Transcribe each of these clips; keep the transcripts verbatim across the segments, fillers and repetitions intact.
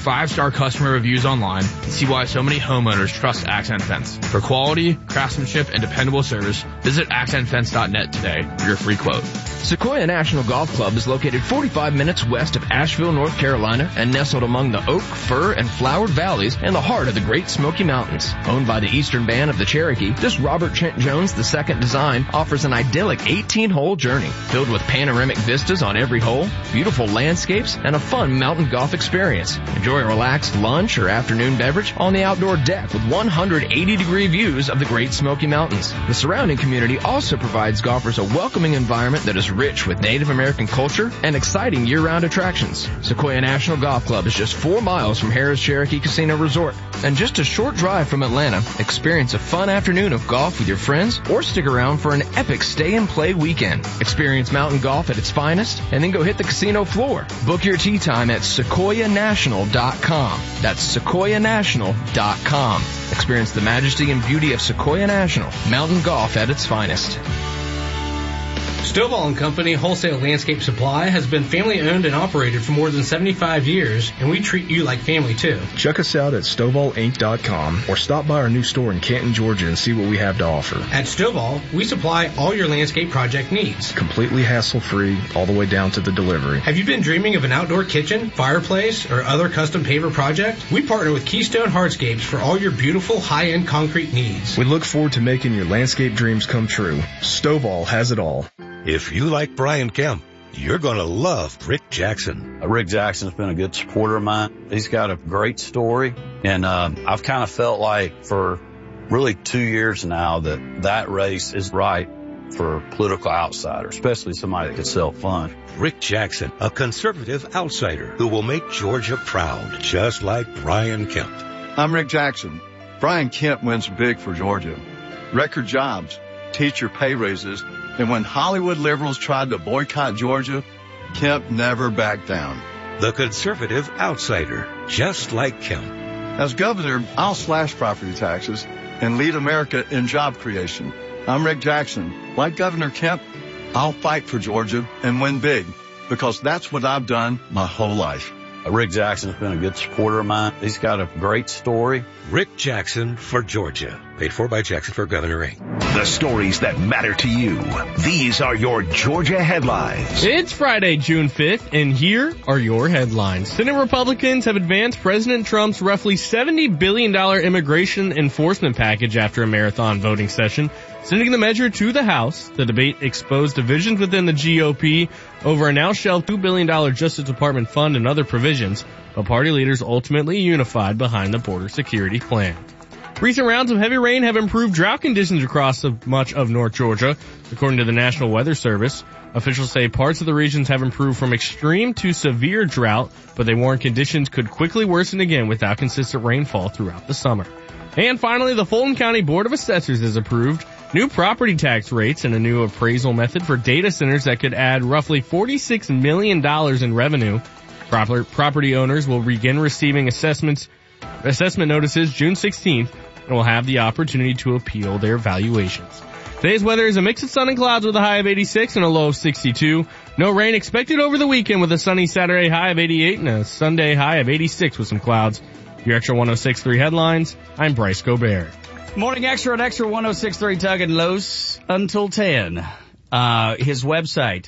five-star customer reviews online and see why so many homeowners trust Accent Fence. For quality, craftsmanship, and dependable service, visit accent fence dot net today for your free quote. Sequoia National Golf Club is located forty-five minutes west of Asheville, North Carolina, and nestled among the oak, fir, and flowered valleys in the heart of the Great Smoky Mountains. Owned by the Eastern Band of the Cherokee, this Robert Trent Jones the Second design offers an idyllic eighteen-hole journey filled with panoramic vistas on every hole, beautiful landscapes, and a fun mountain golf experience. Enjoy a relaxed lunch or afternoon beverage on the outdoor deck with one hundred eighty degree views of the Great Smoky Mountains. The surrounding community also provides golfers a welcoming environment that is rich with Native American culture and exciting year-round attractions. Sequoia National Golf Club is just four miles from Harrah's Cherokee Casino Resort and just a short drive from Atlanta. Experience a fun afternoon of golf with your friends or stick around for an epic stay-and-play weekend. Experience mountain golf at its finest and then go hit the casino floor. Book your tee time at sequoia national dot com. That's sequoia national dot com. Experience the majesty and beauty of Sequoia National, mountain golf at its finest. Stovall and Company Wholesale Landscape Supply has been family-owned and operated for more than seventy-five years, and we treat you like family, too. Check us out at stovall inc dot com or stop by our new store in Canton, Georgia, and see what we have to offer. At Stovall, we supply all your landscape project needs. Completely hassle-free, all the way down to the delivery. Have you been dreaming of an outdoor kitchen, fireplace, or other custom paver project? We partner with Keystone Hardscapes for all your beautiful high-end concrete needs. We look forward to making your landscape dreams come true. Stovall has it all. If you like Brian Kemp, you're going to love Rick Jackson. Uh, Rick Jackson's been a good supporter of mine. He's got a great story, and uh, I've kind of felt like for really two years now that that race is right for a political outsider, especially somebody that could sell fun. Rick Jackson, a conservative outsider who will make Georgia proud, just like Brian Kemp. I'm Rick Jackson. Brian Kemp wins big for Georgia. Record jobs, teacher pay raises, and when Hollywood liberals tried to boycott Georgia, Kemp never backed down. The conservative outsider, just like Kemp. As governor, I'll slash property taxes and lead America in job creation. I'm Rick Jackson. Like Governor Kemp, I'll fight for Georgia and win big, because that's what I've done my whole life. Rick Jackson's been a good supporter of mine. He's got a great story. Rick Jackson for Georgia. Paid for by Jackson for Governor Incorporated. The stories that matter to you. These are your Georgia headlines. It's Friday, June fifth, and here are your headlines. Senate Republicans have advanced President Trump's roughly seventy billion dollars immigration enforcement package after a marathon voting session, sending the measure to the House. The debate exposed divisions within the G O P over a now shelved two billion dollars Justice Department fund and other provisions, but party leaders ultimately unified behind the border security plan. Recent rounds of heavy rain have improved drought conditions across much of North Georgia, according to the National Weather Service. Officials say parts of the regions have improved from extreme to severe drought, but they warn conditions could quickly worsen again without consistent rainfall throughout the summer. And finally, the Fulton County Board of Assessors has approved new property tax rates and a new appraisal method for data centers that could add roughly forty-six million dollars in revenue. Proper, property owners will begin receiving assessments, assessment notices June sixteenth and will have the opportunity to appeal their valuations. Today's weather is a mix of sun and clouds with a high of eighty-six and a low of sixty-two. No rain expected over the weekend with a sunny Saturday high of eighty-eight and a Sunday high of eighty-six with some clouds. Your Extra one oh six point three headlines, I'm Bryce Gobert. Morning Extra at Extra one oh six point three Tug and Los until ten. Uh, his website,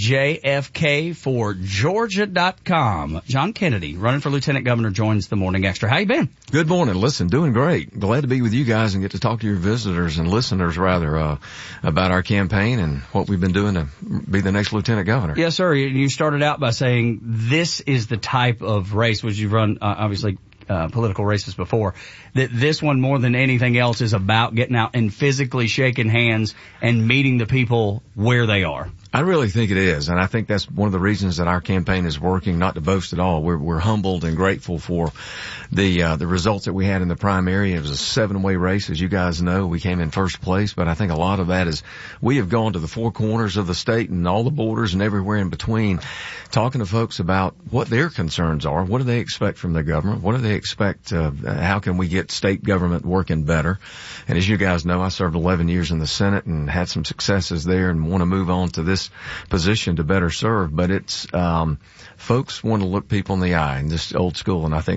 J F K for Georgia dot com. John Kennedy, running for Lieutenant Governor, joins the Morning Extra. How you been? Good morning. Listen, doing great. Glad to be with you guys and get to talk to your visitors and listeners, rather, uh, about our campaign and what we've been doing to be the next Lieutenant Governor. Yes, sir. You started out by saying this is the type of race, which you've run, uh, obviously, Uh, political races before, that this one more than anything else is about getting out and physically shaking hands and meeting the people where they are. I really think it is, and I think that's one of the reasons that our campaign is working, not to boast at all. We're, we're humbled and grateful for the uh, the results that we had in the primary. It was a seven-way race, as you guys know. We came in first place, but I think a lot of that is we have gone to the four corners of the state and all the borders and everywhere in between, talking to folks about what their concerns are. What do they expect from the government? What do they expect? Uh, how can we get state government working better? And as you guys know, I served eleven years in the Senate and had some successes there and want to move on to this position to better serve. But it's, um, folks want to look people in the eye and just old school. And I think